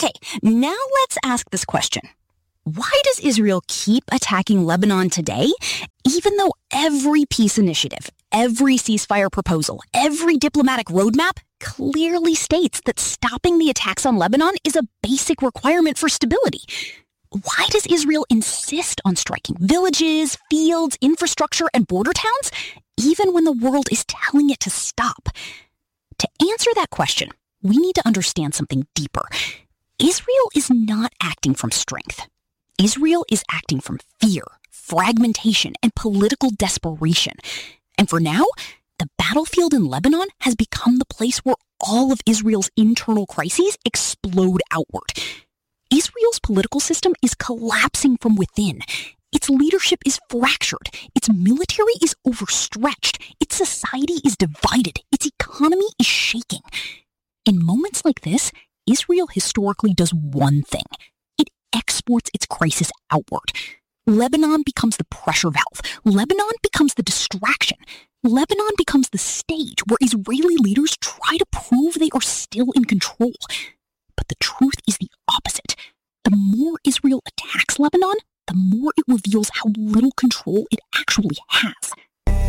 Okay, now let's ask this question. Why does Israel keep attacking Lebanon today, even though every peace initiative, every ceasefire proposal, every diplomatic roadmap clearly states that stopping the attacks on Lebanon is a basic requirement for stability? Why does Israel insist on striking villages, fields, infrastructure, and border towns, even when the world is telling it to stop? To answer that question, we need to understand something deeper. Israel is not acting from strength. Israel is acting from fear, fragmentation, and political desperation. And for now, the battlefield in Lebanon has become the place where all of Israel's internal crises explode outward. Israel's political system is collapsing from within. Its leadership is fractured. Its military is overstretched. Its society is divided. Its economy is shaking. In moments like this, Israel historically does one thing. It exports its crisis outward. Lebanon becomes the pressure valve. Lebanon becomes the distraction. Lebanon becomes the stage where Israeli leaders try to prove they are still in control. But the truth is the opposite. The more Israel attacks Lebanon, the more it reveals how little control it actually has.